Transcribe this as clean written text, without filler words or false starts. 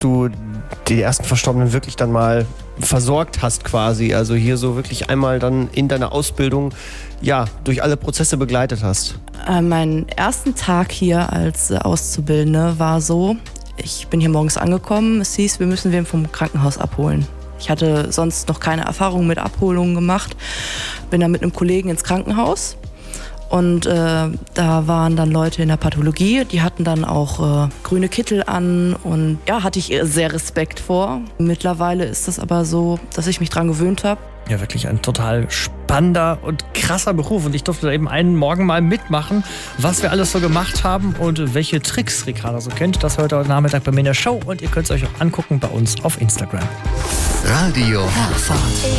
du die ersten Verstorbenen wirklich dann mal versorgt hast quasi. Also hier so wirklich einmal dann in deiner Ausbildung durch alle Prozesse begleitet hast. Meinen ersten Tag hier als Auszubildende war so, ich bin hier morgens angekommen, es hieß, wir müssen wen vom Krankenhaus abholen. Ich hatte sonst noch keine Erfahrung mit Abholungen gemacht, bin dann mit einem Kollegen ins Krankenhaus und da waren dann Leute in der Pathologie, die hatten dann auch grüne Kittel an und hatte ich sehr Respekt vor. Mittlerweile ist das aber so, dass ich mich dran gewöhnt habe. Ja, wirklich ein total spannender und krasser Beruf. Und ich durfte da eben einen Morgen mal mitmachen, was wir alles so gemacht haben und welche Tricks Ricarda so kennt. Das heute Nachmittag bei mir in der Show und ihr könnt es euch auch angucken bei uns auf Instagram. Radio Herford.